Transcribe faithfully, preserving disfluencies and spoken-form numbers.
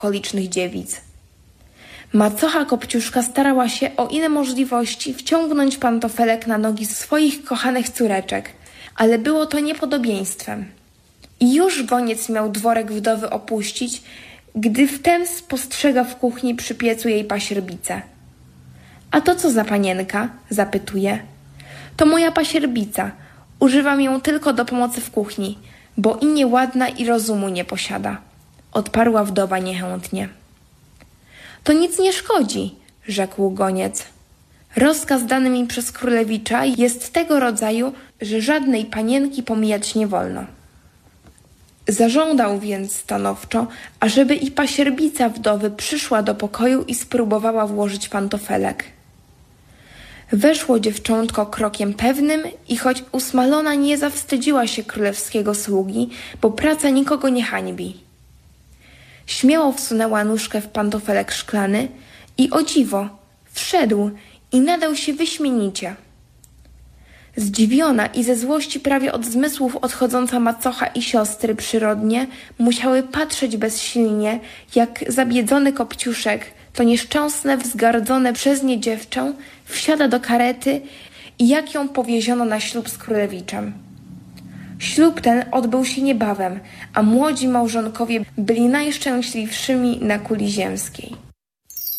okolicznych dziewic. Macocha Kopciuszka starała się o ile możliwości wciągnąć pantofelek na nogi swoich kochanych córeczek, ale było to niepodobieństwem. I już goniec miał dworek wdowy opuścić, gdy wtem spostrzega w kuchni przy piecu jej pasierbicę. A to co za panienka? Zapytuje. To moja pasierbica. Używam ją tylko do pomocy w kuchni, bo i nieładna i rozumu nie posiada. Odparła wdowa niechętnie. To nic nie szkodzi, rzekł goniec. Rozkaz dany mi przez królewicza jest tego rodzaju, że żadnej panienki pomijać nie wolno. Zażądał więc stanowczo, ażeby i pasierbica wdowy przyszła do pokoju i spróbowała włożyć pantofelek. Weszło dziewczątko krokiem pewnym i choć usmalona nie zawstydziła się królewskiego sługi, bo praca nikogo nie hańbi. Śmiało wsunęła nóżkę w pantofelek szklany i o dziwo, wszedł i nadał się wyśmienicie. Zdziwiona i ze złości prawie od zmysłów odchodząca macocha i siostry przyrodnie musiały patrzeć bezsilnie, jak zabiedzony Kopciuszek, to nieszczęsne, wzgardzone przez nie dziewczę, wsiada do karety i jak ją powieziono na ślub z królewiczem. Ślub ten odbył się niebawem, a młodzi małżonkowie byli najszczęśliwszymi na kuli ziemskiej.